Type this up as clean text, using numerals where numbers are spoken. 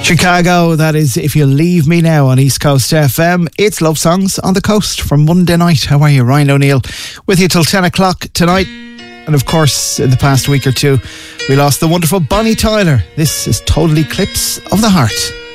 Chicago, that is If You Leave Me Now on East Coast FM. It's Love Songs on the Coast from Monday night. How are you? Ryan O'Neill with you till 10 o'clock tonight. And of course, in the past week or two, we lost the wonderful Bonnie Tyler. This is Total Eclipse of the Heart.